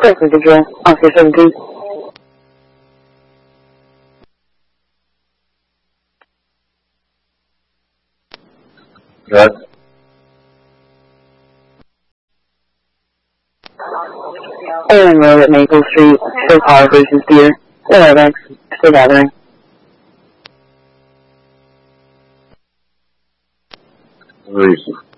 Franklin Control, Oscar 17. Good. Aaron Road at Maple Street, show car versus deer. LRX, still gathering. Reason.